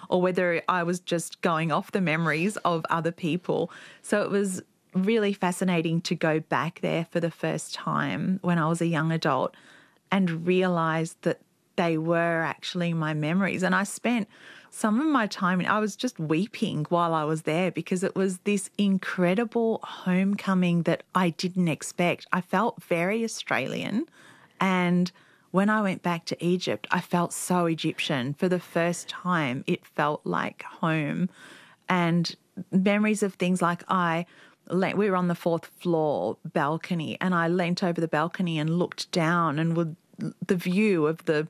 or whether I was just going off the memories of other people. So it was really fascinating to go back there for the first time when I was a young adult and realise that they were actually my memories. And I spent some of my time, I was just weeping while I was there because it was this incredible homecoming that I didn't expect. I felt very Australian, and when I went back to Egypt, I felt so Egyptian. For the first time, it felt like home. And memories of things like we were on the fourth floor balcony, and I leant over the balcony and looked down, and the view of the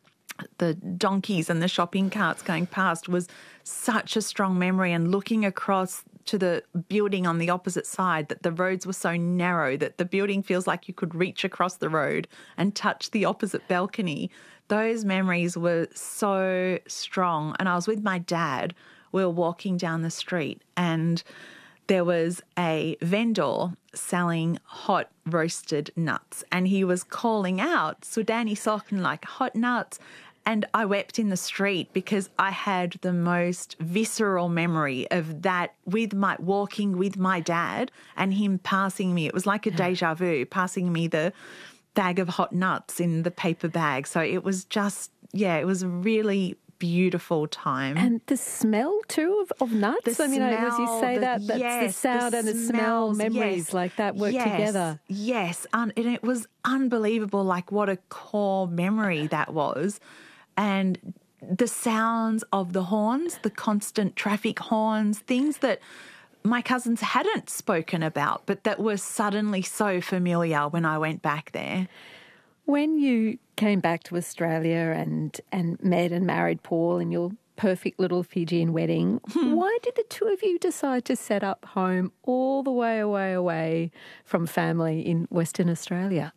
donkeys and the shopping carts going past was such a strong memory. And looking across to the building on the opposite side, that the roads were so narrow that the building feels like you could reach across the road and touch the opposite balcony. Those memories were so strong. And I was with my dad. We were walking down the street, and there was a vendor selling hot roasted nuts, and he was calling out, Sudani socken, like hot nuts. And I wept in the street because I had the most visceral memory of that walking with my dad and him passing me. It was like a deja vu, passing me the bag of hot nuts in the paper bag. So it was just, it was a really beautiful time. And the smell too of nuts? As you say that's the sound and the smell memories like that work together. Yes, and it was unbelievable, like what a core memory that was. And the sounds of the horns, the constant traffic horns, things that my cousins hadn't spoken about, but that were suddenly so familiar when I went back there. When you came back to Australia and met and married Paul in your perfect little Fijian wedding, why did the two of you decide to set up home all the way away from family in Western Australia?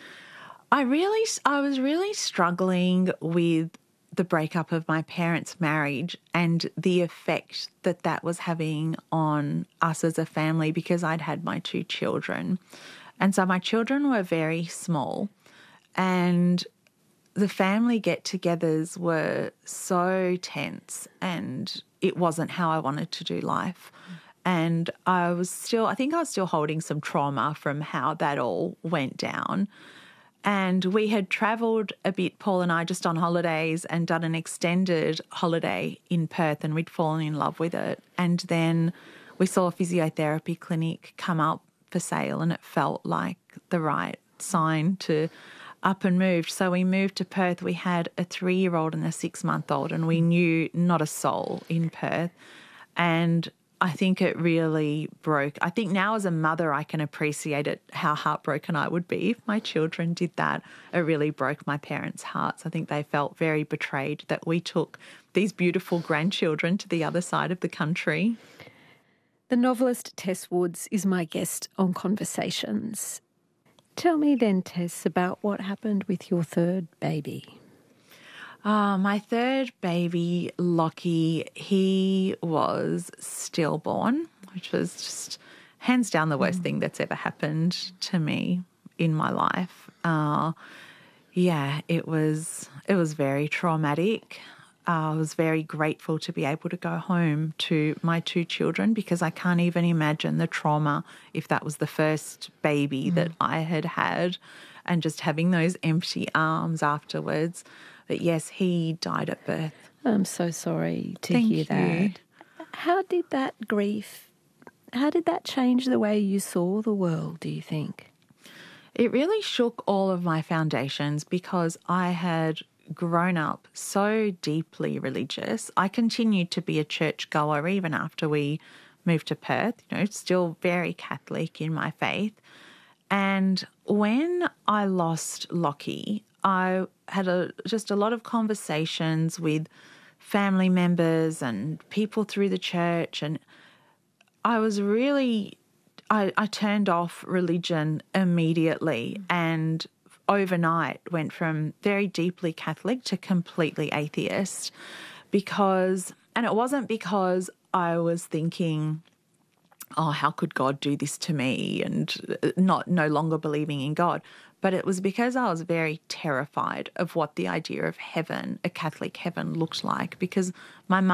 I was really struggling with the breakup of my parents' marriage and the effect that was having on us as a family, because I'd had my two children. And so my children were very small, and the family get-togethers were so tense, and it wasn't how I wanted to do life. And I think I was still holding some trauma from how that all went down. And we had travelled a bit, Paul and I, just on holidays, and done an extended holiday in Perth, and we'd fallen in love with it. And then we saw a physiotherapy clinic come up for sale, and it felt like the right sign to up and move. So we moved to Perth. We had a 3-year-old and a 6-month-old, and we knew not a soul in Perth. And I think it really broke. I think now as a mother I can appreciate it, how heartbroken I would be if my children did that. It really broke my parents' hearts. I think they felt very betrayed that we took these beautiful grandchildren to the other side of the country. The novelist Tess Woods is my guest on Conversations. Tell me then, Tess, about what happened with your third baby. My third baby, Lockie, he was stillborn, which was just hands down the worst thing that's ever happened to me in my life. It was very traumatic. I was very grateful to be able to go home to my two children, because I can't even imagine the trauma if that was the first baby that I had, and just having those empty arms afterwards. But yes, he died at birth. I'm so sorry to hear that. How did that change the way you saw the world, do you think? It really shook all of my foundations, because I had grown up so deeply religious. I continued to be a churchgoer even after we moved to Perth, still very Catholic in my faith. And when I lost Lockie, I had just a lot of conversations with family members and people through the church, and I turned off religion immediately, and overnight went from very deeply Catholic to completely atheist, and it wasn't because I was thinking, oh, how could God do this to me, and no longer believing in God. But it was because I was very terrified of what the idea of heaven, a Catholic heaven, looked like, because my mum